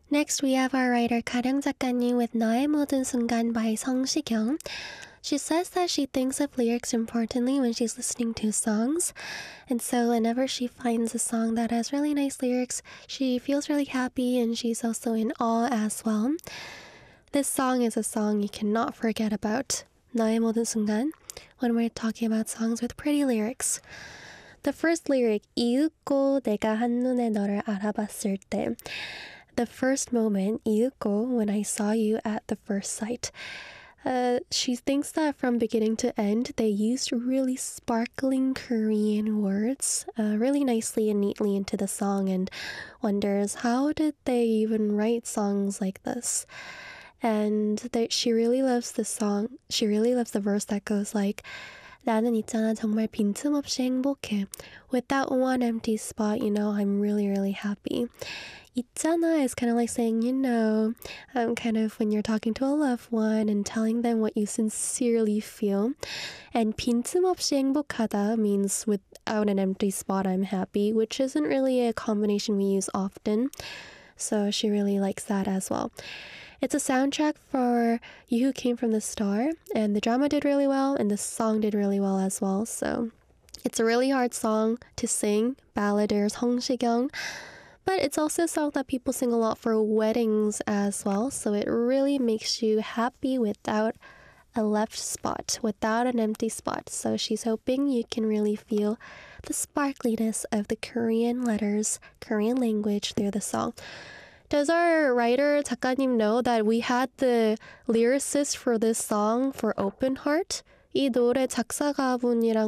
Next, we have our writer 가령 작가님 with 나의 모든 순간 by 성시경. She says that she thinks of lyrics importantly when she's listening to songs. And so whenever she finds a song that has really nice lyrics, she feels really happy and she's also in awe as well. This song is a song you cannot forget about. 나의 모든 순간, when we're talking about songs with pretty lyrics. The first lyric, 이윽고 내가 한눈에 너를 알아봤을 때. The first moment, 이윽고, when I saw you at the first sight. She thinks that from beginning to end, they used really sparkling Korean words really nicely and neatly into the song, and wonders how did they even write songs like this? And she really loves the song. She really loves the verse that goes like, 나는 있잖아 정말 빈틈없이 행복해. With that one empty spot, I'm really, really happy. 있잖아 is kind of like saying, kind of when you're talking to a loved one and telling them what you sincerely feel. And 빈틈없이 행복하다 means without an empty spot, I'm happy, which isn't really a combination we use often. So she really likes that as well. It's a soundtrack for You Who Came From the Star, and the drama did really well, and the song did really well as well. So it's a really hard song to sing, balladeer 성시경, but it's also a song that people sing a lot for weddings as well. So it really makes you happy without a left spot, without an empty spot. So she's hoping you can really feel the sparkliness of the Korean letters, Korean language through the song. Does our writer 작가님 know that we had the lyricist for this song for Open Heart? 이 노래 작사가분이랑